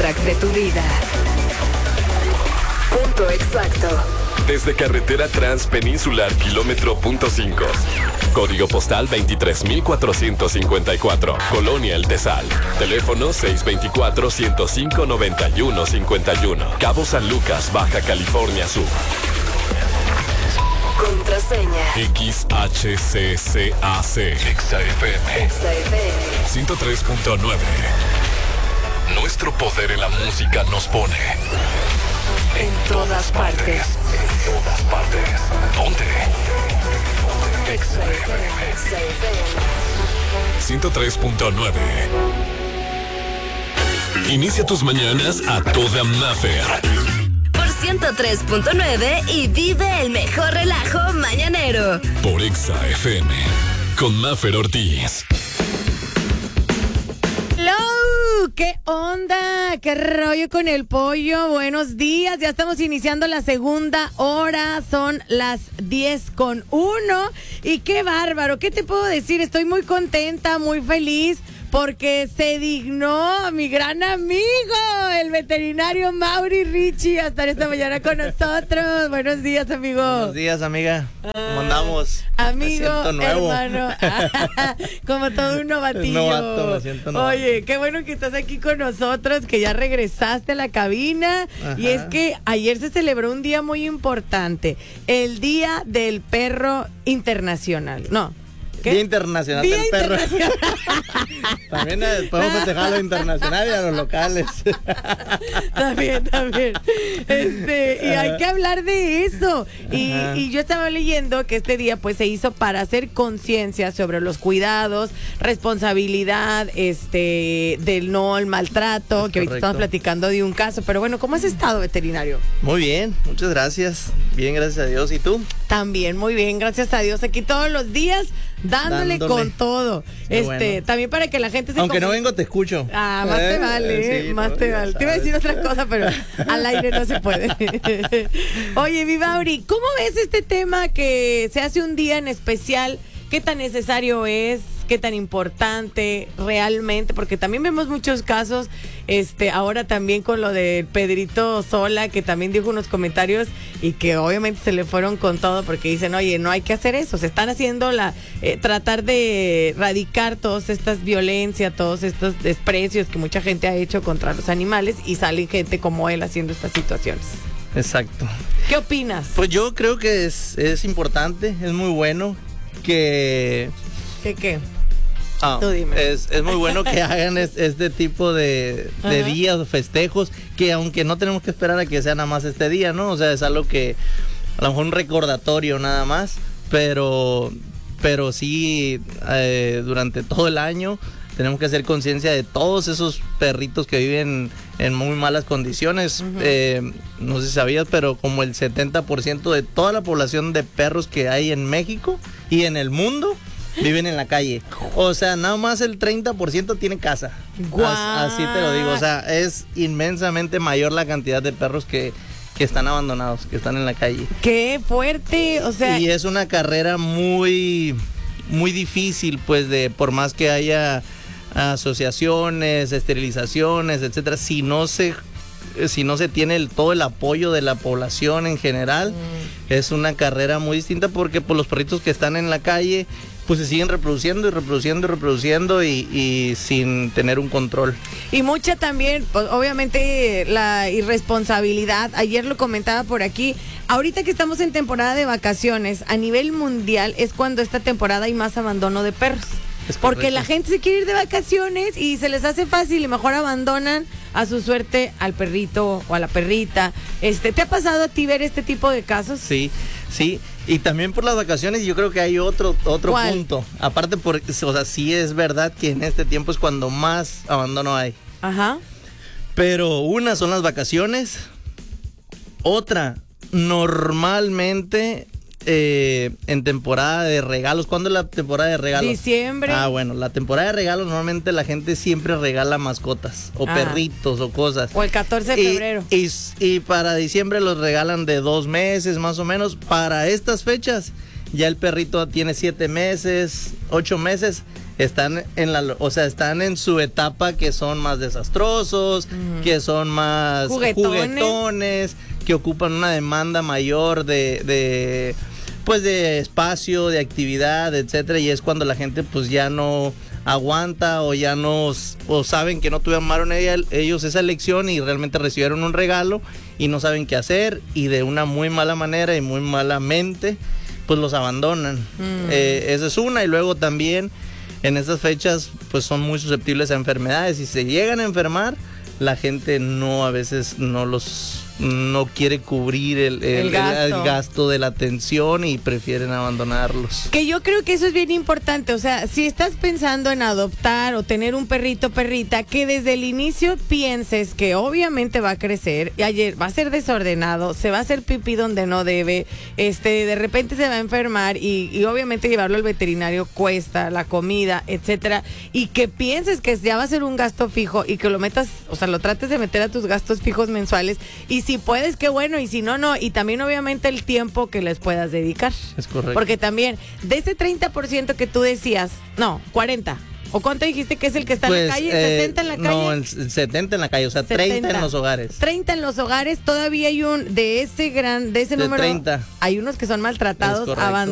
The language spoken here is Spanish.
soundtrack de tu vida. Punto exacto. Desde carretera transpeninsular kilómetro punto 5. Código postal 23,454. Colonia El Tesal. Teléfono 624-105-9151. Cabo San Lucas, Baja California Sur. Contraseña. XHCCAC. XFM. 103.9. Nuestro poder en la música nos pone En todas partes. En todas partes. ¿Dónde? XFM 103.9. Inicia tus mañanas a toda Maffer. Por 103.9 y vive el mejor relajo mañanero. Por XFM con Maffer Ortiz. Hello, ¿qué onda? ¿Qué rollo con el pollo? Buenos días, ya estamos iniciando la segunda hora, son las 10:01 y qué bárbaro, ¿qué te puedo decir? Estoy muy contenta, muy feliz porque se dignó mi gran amigo, el veterinario Mauri Richie, a estar esta mañana con nosotros. Buenos días, amigo. Buenos días, amiga. ¿Cómo andamos? Amigo, me siento nuevo. hermano, como todo un novatillo. Novato, me siento novato. Oye, qué bueno que estás aquí con nosotros, que ya regresaste a la cabina. Ajá. Y es que ayer se celebró un día muy importante, el Día del Perro Internacional. No. ¿Qué? Día Internacional Día del Perro. Internacional. También podemos festejar a lo internacional y a los locales. También. Y hay que hablar de eso. Y yo estaba leyendo que este día pues se hizo para hacer conciencia sobre los cuidados, responsabilidad, del no al maltrato, que ahorita estamos platicando de un caso. Pero bueno, ¿cómo has estado, veterinario? Muy bien, muchas gracias. Bien, gracias a Dios. ¿Y tú? También, muy bien, gracias a Dios. Aquí todos los días dándole con todo. Bueno. También para que la gente se Aunque no vengo, te escucho. Ah, más te vale, sí, más no, te ya vale. Te iba a decir otra cosa, pero al aire no se puede. Oye, mi Mauri, ¿cómo ves este tema que se hace un día en especial? ¿Qué tan necesario es? ¿Qué tan importante realmente? Porque también vemos muchos casos, ahora también con lo de Pedrito Sola, que también dijo unos comentarios y que obviamente se le fueron con todo porque dicen, oye, no hay que hacer eso, se están haciendo tratar de erradicar todas estas violencias, todos estos desprecios que mucha gente ha hecho contra los animales y sale gente como él haciendo estas situaciones. Exacto. ¿Qué opinas? Pues yo creo que es importante, es muy bueno que... ¿Qué? Tú dime. Es muy bueno que hagan este tipo de días o festejos, que aunque no tenemos que esperar a que sea nada más este día, ¿no? O sea, es algo que a lo mejor un recordatorio nada más, pero sí durante todo el año tenemos que hacer conciencia de todos esos perritos que viven en muy malas condiciones. No sé si sabías, pero como el 70% de toda la población de perros que hay en México y en el mundo viven en la calle. O sea, nada más el 30% tiene casa. Así te lo digo. O sea, es inmensamente mayor la cantidad de perros que están abandonados, que están en la calle. ¡Qué fuerte! O sea, y es una carrera muy, muy difícil, pues, por más que haya asociaciones, esterilizaciones, etcétera, si no se tiene todo el apoyo de la población en general, es una carrera muy distinta porque pues, los perritos que están en la calle pues se siguen reproduciendo y sin tener un control. Y mucha también, pues, obviamente, la irresponsabilidad. Ayer lo comentaba por aquí. Ahorita que estamos en temporada de vacaciones, a nivel mundial es cuando esta temporada hay más abandono de perros. Porque la gente se quiere ir de vacaciones y se les hace fácil y mejor abandonan a su suerte al perrito o a la perrita. ¿Te ha pasado a ti ver este tipo de casos? Sí. Y también por las vacaciones yo creo que hay otro punto. Aparte, porque, o sea, sí es verdad que en este tiempo es cuando más abandono hay. Ajá. Pero una son las vacaciones. Otra, normalmente... en temporada de regalos. ¿Cuándo es la temporada de regalos? Diciembre. Bueno, la temporada de regalos normalmente la gente siempre regala mascotas o perritos o cosas. O el 14 de febrero. Y para diciembre los regalan de 2 meses más o menos. Para estas fechas ya el perrito tiene 7 meses, 8 meses. están están en su etapa que son más desastrosos, que son más juguetones, que ocupan una demanda mayor de espacio, de actividad, etcétera, y es cuando la gente pues ya no aguanta o ya no, o saben que no tomaron ellos esa elección y realmente recibieron un regalo y no saben qué hacer, y de una muy mala manera y muy malamente pues los abandonan. Esa es una. Y luego también en estas fechas pues son muy susceptibles a enfermedades, y se llegan a enfermar, la gente a veces no quiere cubrir el gasto de la atención y prefieren abandonarlos. Que yo creo que eso es bien importante. O sea, si estás pensando en adoptar o tener un perrito, perrita, que desde el inicio pienses que obviamente va a crecer, y ayer va a ser desordenado, se va a hacer pipí donde no debe, de repente se va a enfermar, y obviamente llevarlo al veterinario cuesta, la comida, etcétera, y que pienses que ya va a ser un gasto fijo y que lo metas, o sea, lo trates de meter a tus gastos fijos mensuales, y si puedes, qué bueno, y si no, no. Y también obviamente el tiempo que les puedas dedicar. Es correcto. Porque también, de ese 30% que tú decías, no, 40%. ¿O cuánto dijiste que es el que está en la calle? ¿60 en la calle? No, el 70 en la calle, o sea, 30 en los hogares. 30 en los hogares, todavía hay de ese número, 30. hay unos que son maltratados, abandonados.